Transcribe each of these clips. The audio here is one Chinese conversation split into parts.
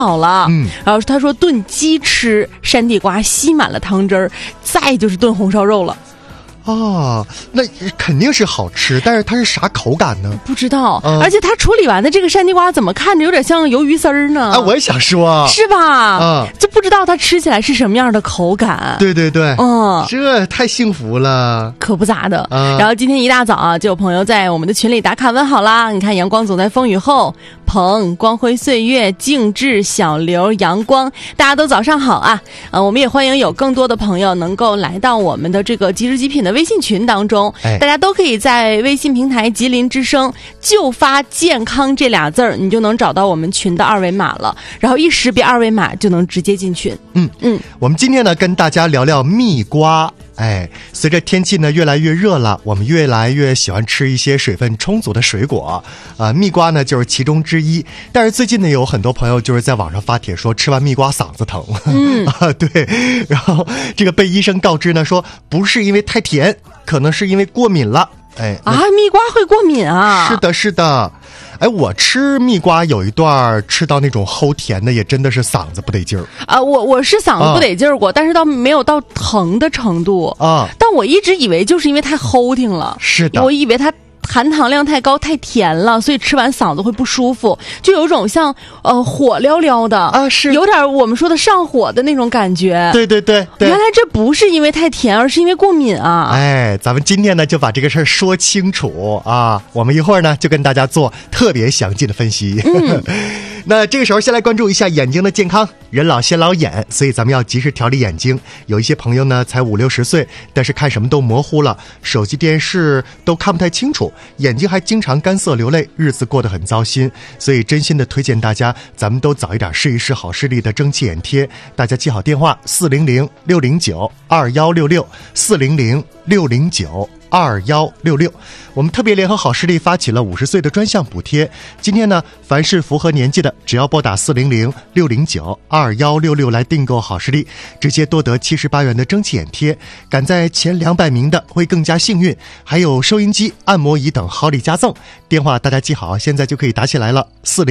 好了，然后他说炖鸡吃山地瓜，吸满了汤汁儿，再就是炖红烧肉了。 哦，那肯定是好吃，但是它是啥口感呢？ 不知道，而且它处理完的这个山地瓜怎么看着有点像鱿鱼丝儿呢？ 啊，我也想说， 是吧？就不知道它吃起来是什么样的口感。 对，这太幸福了， 可不咋的。然后今天一大早啊，就有朋友在我们的群里打卡问好啦。你看，阳光总在风雨后，鹏、光辉岁月、静致、小刘、阳光，大家都早上好啊！我们也欢迎有更多的朋友能够来到我们的这个即时极品的微信群当中，大家都可以在微信平台吉林之声就发健康这俩字儿，你就能找到我们群的二维码了，然后一识别二维码就能直接进群。 我们今天呢跟大家聊聊蜜瓜。随着天气呢越来越热了，我们越来越喜欢吃一些水分充足的水果蜜瓜呢就是其中之一。但是最近呢有很多朋友就是在网上发帖说吃完蜜瓜嗓子疼。对，然后这个被医生告知呢说不是因为太甜，可能是因为过敏了。 蜜瓜会过敏啊？ 是的。我吃蜜瓜有一段吃到那种齁甜的，也真的是嗓子不得劲儿啊！我是嗓子不得劲儿过，但是倒没有到疼的程度啊。但我一直以为就是因为太齁挺了， 是的， 我以为它含糖量太高太甜了，所以吃完嗓子会不舒服，就有种像火燎燎的啊，是有点我们说的上火的那种感觉。 对， 原来这不是因为太甜，而是因为过敏啊！ 咱们今天呢就把这个事儿说清楚啊，我们一会儿呢就跟大家做特别详细的分析。那这个时候先来关注一下眼睛的健康，人老先老眼，所以咱们要及时调理眼睛。有一些朋友呢才50-60岁，但是看什么都模糊了，手机电视都看不太清楚，眼睛还经常干涩流泪，日子过得很糟心。所以真心的推荐大家，咱们都早一点试一试好视力的蒸汽眼贴。大家记好电话400-609-2166，400-609-2166。我们特别联合好视力发起了50岁的专项补贴。今天呢，凡是符合年纪的，只要拨打400-609-2166来订购好视力，直接多得78元的蒸汽眼贴。赶在前200名的会更加幸运，还有收音机、按摩椅等好礼加赠。电话大家记好，现在就可以打起来了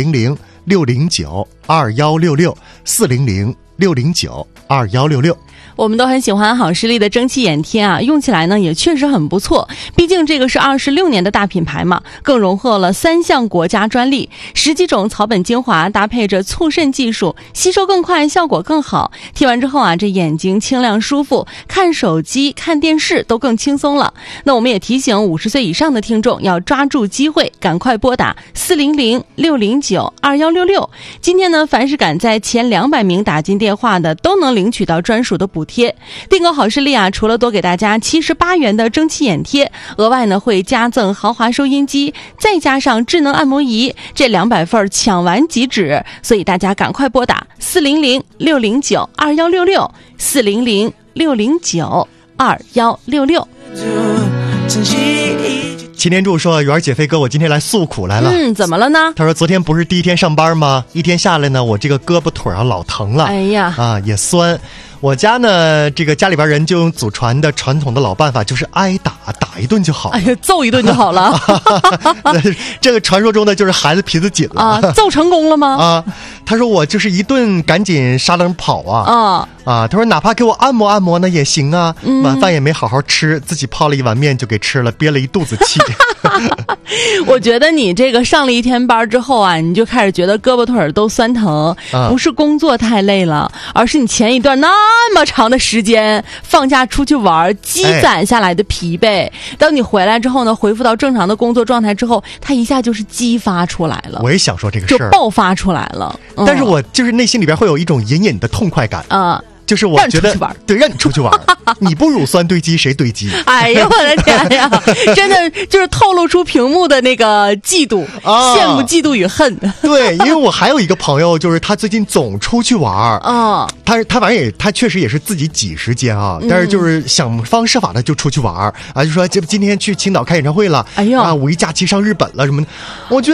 ，400-609-2166，400-609-2166。 我们都很喜欢好视力的蒸汽眼贴啊，用起来呢也确实很不错，毕竟这个是26年的大品牌嘛，更荣获了3项国家专利，10几种草本精华搭配着促渗技术，吸收更快，效果更好。贴完之后啊，这眼睛清亮舒服，看手机看电视都更轻松了。那我们也提醒50岁以上的听众要抓住机会，赶快拨打400-609-2166。今天呢，凡是赶在前200名打进电话的都能领取到专属的补贴。订购好视力啊，除了多给大家78元的蒸汽眼贴，额外呢会加赠豪华收音机，再加上智能按摩仪，这200份抢完即止，所以大家赶快拨打400-609-2166，400-609-2166。 秦天柱说，元儿姐飞哥，我今天来诉苦来了。 怎么了呢？ 他说昨天不是第一天上班吗？一天下来呢，我这个胳膊腿啊老疼了，也酸。我家呢，这个家里边人就用祖传的传统的老办法，就是挨打，打一顿就好了。 揍一顿就好了。 这个传说中的就是孩子皮子紧了啊，揍成功了吗？ 他说我就是一顿赶紧杀棱跑他说哪怕给我按摩按摩呢也行啊。晚饭也没好好吃，自己泡了一碗面就给吃了，憋了一肚子气。 我觉得你这个上了一天班之后啊，你就开始觉得胳膊腿都酸疼，不是工作太累了，而是你前一段那么长的时间放假出去玩积攒下来的疲惫，当你回来之后呢，恢复到正常的工作状态之后，它一下就是激发出来了。 我也想说这个事儿， 就爆发出来了。 但是我就是内心里边会有一种隐隐的痛快感就是我觉得让你出去玩，你不乳酸堆积谁堆积？ 哎呀，我的天呀，真的就是透露出屏幕的那个嫉妒、羡慕、嫉妒与恨。 对，因为我还有一个朋友，就是他最近总出去玩他反正他确实也是自己挤时间但是就是想方设法的就出去玩就说今天去青岛开演唱会了，5一假期上日本了什么的。我觉得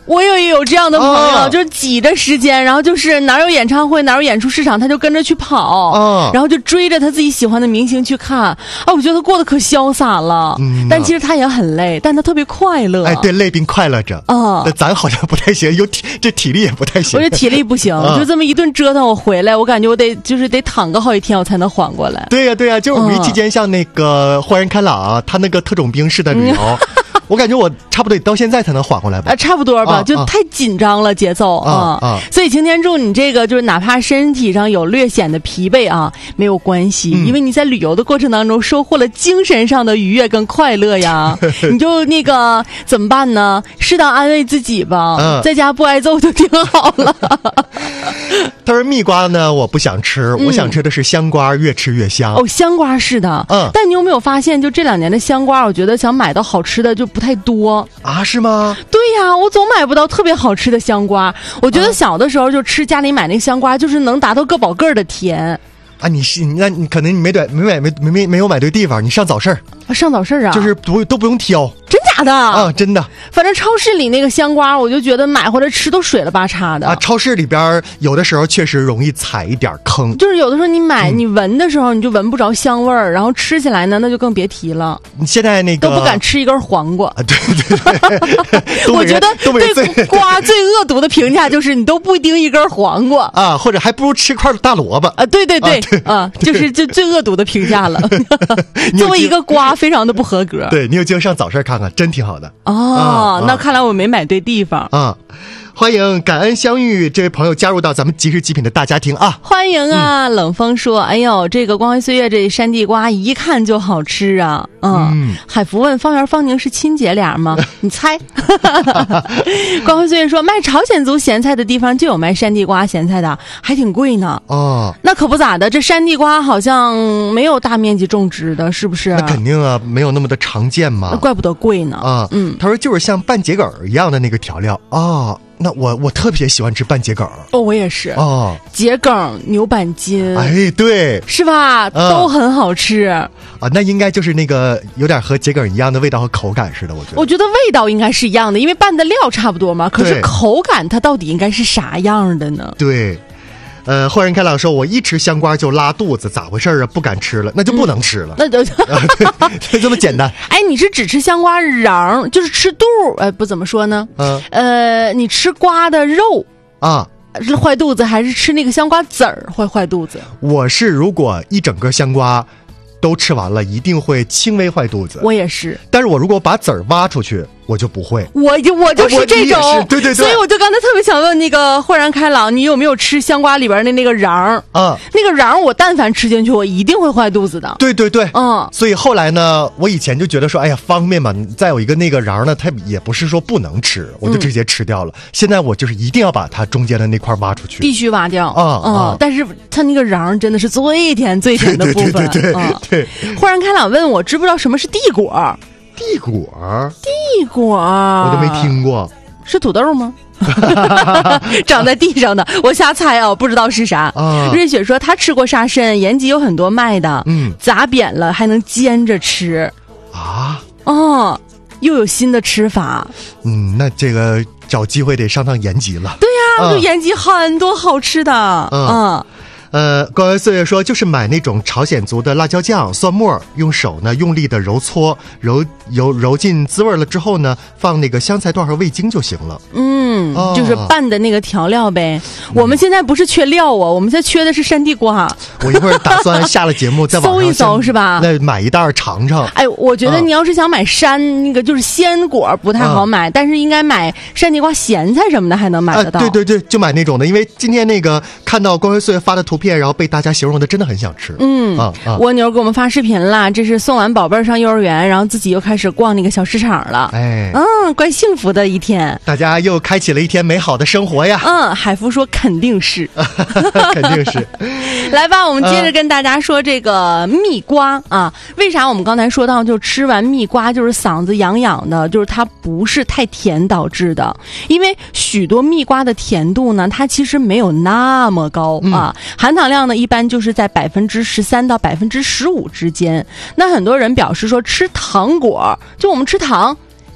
我也有这样的朋友，就是挤着时间，然后就是哪有演唱会哪有演出市场他就跟着去跑，然后就追着他自己喜欢的明星去看啊，我觉得他过得可潇洒了，但其实他也很累，但他特别快乐。 哎，对，累并快乐着啊。咱好像不太行，这体力也不太行。 我觉得体力不行，就这么一顿折腾，我回来我感觉我得躺个好几天我才能缓过来。 对呀，就是五一期间像那个豁然开朗，他那个特种兵式的旅游。我感觉我差不多到现在才能缓过来吧， 差不多吧，就太紧张了节奏啊。所以擎天柱，你这个就是哪怕身体上有略显的疲惫啊，没有关系，因为你在旅游的过程当中收获了精神上的愉悦跟快乐呀。你就那个怎么办呢？适当安慰自己吧，在家不挨揍就挺好了。 他说蜜瓜呢，我不想吃，我想吃的是香瓜，越吃越香。 哦，香瓜是的，但你有没有发现，就这2年的香瓜，我觉得想买到好吃的就不太多啊？是吗？ 对呀，我总买不到特别好吃的香瓜。我觉得小的时候就吃家里买那个香瓜，就是能达到个宝个的甜。 啊，那你可能你没有买对地方，你上早市上早市啊， 就是都不用挑。 真假的啊？真的。 反正超市里那个香瓜，我就觉得买回来吃都水了吧叉的啊。超市里边有的时候确实容易踩一点坑， 就是有的时候你买你闻的时候你就闻不着香味儿，然后吃起来呢那就更别提了。 你现在那个都不敢吃一根黄瓜。 对。 我觉得对瓜最恶毒的评价就是你都不叮一根黄瓜啊，或者还不如吃块大萝卜啊。对啊，就是最恶毒的评价了。作为一个瓜，非常的不合格。 对，你有机会上早市看看，真挺好的。 那看来我没买对地方啊。欢迎感恩相遇这位朋友加入到咱们即食极品的大家庭啊！ 欢迎啊！冷风说：“哎呦，这个光辉岁月这山地瓜一看就好吃啊！”海福问：“方圆方宁是亲姐俩吗？”你猜？光辉岁月说：“卖朝鲜族咸菜的地方就有卖山地瓜咸菜的，还挺贵呢。” 那可不咋的，这山地瓜好像没有大面积种植的，是不是？ 那肯定啊，没有那么的常见嘛。 那怪不得贵呢。 他说就是像拌桔梗一样的那个调料啊。那我特别喜欢吃拌桔梗。 我也是。桔梗、牛板筋， 哎，对， 是吧？都很好吃啊。 那应该就是那个有点和桔梗一样的味道和口感似的， 我觉得味道应该是一样的，因为拌的料差不多嘛。可是口感它到底应该是啥样的呢？ 对。豁然开朗说：“我一吃香瓜就拉肚子，咋回事啊？不敢吃了，那就不能吃了。 那就对，这么简单。 哎，你是只吃香瓜瓤，就是吃肚？不怎么说呢？你吃瓜的肉啊， 是坏肚子，还是吃那个香瓜籽儿会坏肚子？ 我是如果一整个香瓜都吃完了，一定会轻微坏肚子。 我也是， 但是我如果把籽儿挖出去，我就不会。 我就是这种， 对。 所以我就刚才特别想问那个豁然开朗，你有没有吃香瓜里边的那个瓤啊？那个瓤我但凡吃进去，我一定会坏肚子的。 对。所以后来呢，我以前就觉得说，哎呀，方便嘛。再有一个那个瓤呢，它也不是说不能吃，我就直接吃掉了。现在我就是一定要把它中间的那块挖出去， 必须挖掉但是它那个瓤真的是最甜的部分。 对。 豁然开朗问我知不知道什么是地果？ 地果， 我都没听过。 是土豆吗？长在地上的，我瞎猜啊，不知道是啥。瑞雪说她吃过沙参，延吉有很多卖的，砸扁了还能煎着吃啊。 又有新的吃法。 那这个找机会得上趟延吉了。 对呀，就延吉很多好吃的。 光辉岁月说，就是买那种朝鲜族的辣椒酱、蒜末，用手呢用力的揉搓，揉进滋味了之后呢，放那个香菜段和味精就行了。 就是拌的那个调料呗。我们现在不是缺料我们现在缺的是山地瓜。 我一会儿打算下了节目在网上搜一搜，是吧？ 那买一袋尝尝。 哎，我觉得你要是想买那个就是鲜果不太好买，但是应该买山地瓜咸菜什么的还能买得到。 对，就买那种的，因为今天那个看到光辉岁月发的图片，然后被大家形容的真的很想吃。蜗牛给我们发视频了，这是送完宝贝上幼儿园，然后自己又开始逛那个小市场了。怪幸福的一天，大家又开启了一天美好的生活呀。 海福说肯定是。 肯定是。 来吧，我们接着跟大家说这个蜜瓜啊。为啥我们刚才说到就吃完蜜瓜就是嗓子痒痒的，就是它不是太甜导致的。因为许多蜜瓜的甜度呢，它其实没有那么高啊，含糖量呢一般就是在13%到15%之间。那很多人表示说吃糖果，就我们吃糖，它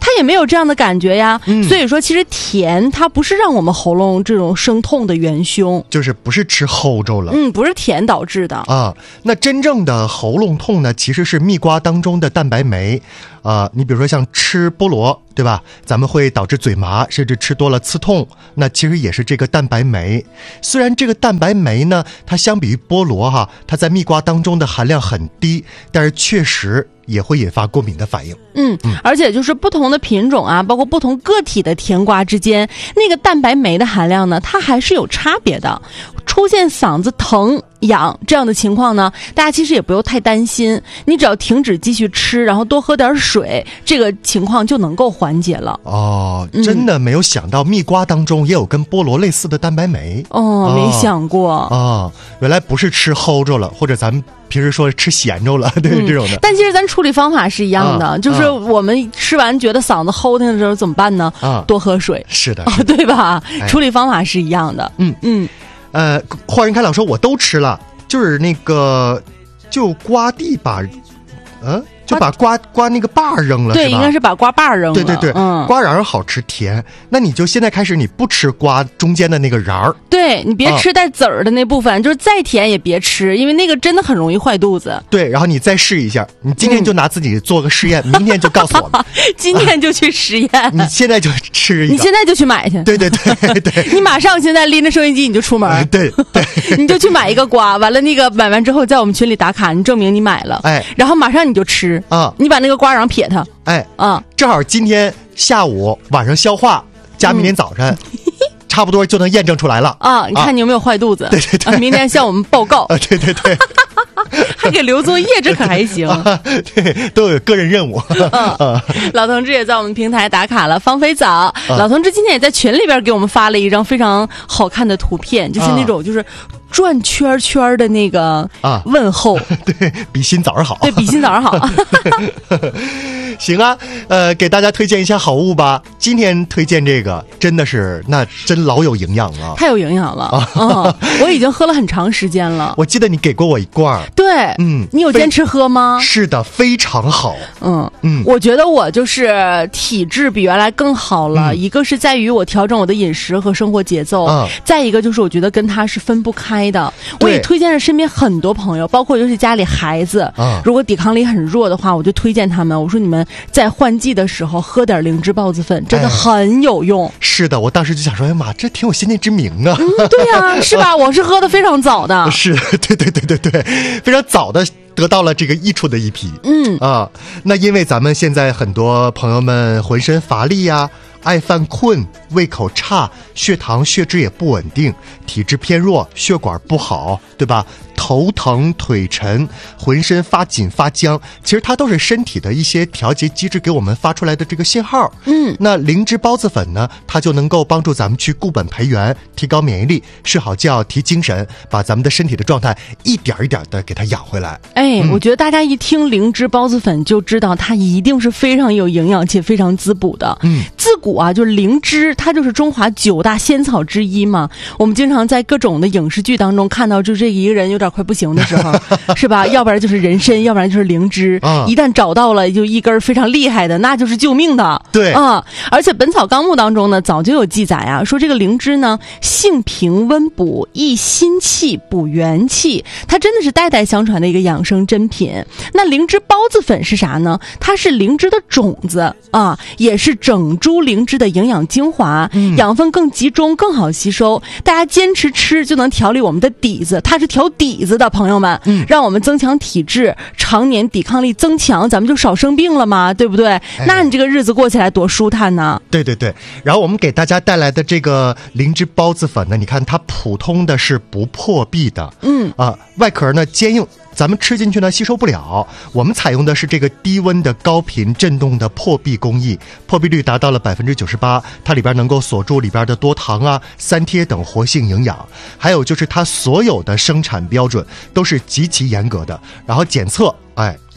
也没有这样的感觉呀。所以说其实甜它不是让我们喉咙这种生痛的元凶， 就是不是吃齁着了。 不是甜导致的啊。那真正的喉咙痛呢，其实是蜜瓜当中的蛋白酶。你比如说像吃菠萝，对吧？咱们会导致嘴麻，甚至吃多了刺痛。那其实也是这个蛋白酶。虽然这个蛋白酶呢，它相比于菠萝它在蜜瓜当中的含量很低，但是确实也会引发过敏的反应。 而且就是不同的品种包括不同个体的甜瓜之间，那个蛋白酶的含量呢，它还是有差别的。出现嗓子疼痒这样的情况呢，大家其实也不用太担心，你只要停止继续吃，然后多喝点水，这个情况就能够缓解了。 真的没有想到蜜瓜当中也有跟菠萝类似的蛋白酶。 没想过原来不是吃齁着了，或者咱们平时说吃咸着了，对，这种的。 但其实咱处理方法是一样的，就是我们吃完觉得嗓子齁挺的时候怎么办呢？多喝水。 是的， 对吧？处理方法是一样的。 花人开朗说我都吃了，就是那个就刮地把就把瓜那个把扔了， 对， 是吧？ 应该是把瓜把扔了。 对，瓜瓤好吃甜。那你就现在开始，你不吃瓜中间的那个瓤儿， 对，你别吃带籽儿的那部分，就是再甜也别吃，因为那个真的很容易坏肚子。 对，然后你再试一下，你今天就拿自己做个实验，明天就告诉我们， 今天就去实验， 你现在就吃一个， 你现在就去买去， 对， 你马上现在拎着收音机你就出门， 对， 你就去买一个瓜，完了那个买完之后在我们群里打卡，你证明你买了，然后马上你就吃你把那个瓜瓤撇它， 正好今天下午晚上消化，加明天早晨。差不多就能验证出来了你看你有没有坏肚子？ 对， 明天向我们报告。 对， 还给留作业，这可还行。 对，都有个人任务。 老同志也在我们平台打卡了，芳菲枣。老同志今天也在群里边给我们发了一张非常好看的图片，就是那种就是转圈圈的那个问候， 对比心枣好， 对比心枣好。 行啊，给大家推荐一下好物吧。今天推荐这个真的是那真老有营养了， 太有营养了我已经喝了很长时间了。 我记得你给过我一罐。 对，你有坚持喝吗？ 是的，非常好。 我觉得我就是体质比原来更好了。一个是在于我调整我的饮食和生活节奏，再一个就是我觉得跟它是分不开的。我也推荐了身边很多朋友，包括尤其家里孩子，如果抵抗力很弱的话，我就推荐他们，我说你们在换季的时候喝点灵芝孢子粉，真的很有用。 是的，我当时就想说，哎妈，这挺有先见之明啊。 对呀，是吧？我是喝的非常早的。 是，对，非常早的得到了这个益处的一批。那因为咱们现在很多朋友们浑身乏力呀，爱犯困，胃口差，血糖血脂也不稳定，体质偏弱，血管不好，对吧？头疼腿沉，浑身发紧发僵，其实它都是身体的一些调节机制给我们发出来的这个信号。那灵芝孢子粉呢，它就能够帮助咱们去固本培元，提高免疫力，睡好觉提精神，把咱们的身体的状态一点一点的给它养回来。 我觉得大家一听灵芝孢子粉就知道它一定是非常有营养且非常滋补的。自古就是灵芝它就是中华9大仙草之一嘛，我们经常在各种的影视剧当中看到，就这一个人有点快不行的时候是吧，要不然就是人参，要不然就是灵芝，一旦找到了就一根非常厉害的，那就是救命的。 对而且本草纲目当中呢早就有记载说这个灵芝呢性平温补，益心气，补元气，它真的是代代相传的一个养生珍品。那灵芝孢子粉是啥呢？它是灵芝的种子也是整株灵芝的营养精华，养分更集中更好吸收，大家坚持吃就能调理我们的底子，它是调底子的朋友们，让我们增强体质，常年抵抗力增强，咱们就少生病了嘛，对不对？那你这个日子过起来多舒坦呢。 对，然后我们给大家带来的这个灵芝孢子粉呢，你看它普通的是不破壁的，外壳呢坚硬，咱们吃进去呢吸收不了。我们采用的是这个低温的高频振动的破壁工艺，破壁率达到了98%，它里边能够锁住里边的多糖三萜等活性营养。还有就是它所有的生产标准都是极其严格的，然后检测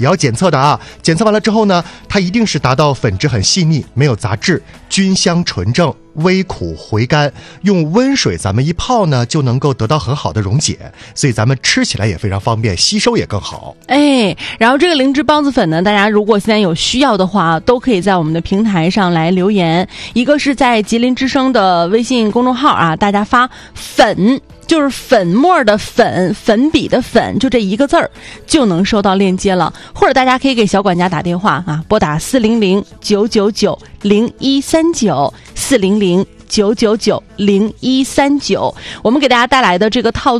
也要检测的啊。检测完了之后呢，它一定是达到粉质很细腻，没有杂质，菌香纯正，微苦回甘，用温水咱们一泡呢，就能够得到很好的溶解，所以咱们吃起来也非常方便，吸收也更好。 然后这个灵芝孢子粉呢，大家如果现在有需要的话，都可以在我们的平台上来留言。一个是在吉林之声的微信公众号啊，大家发粉，就是粉末的粉，粉笔的粉，就这一个字儿就能收到链接了。或者大家可以给小管家打电话啊，拨打400-999-0139 400-999-0139，我们给大家带来的这个套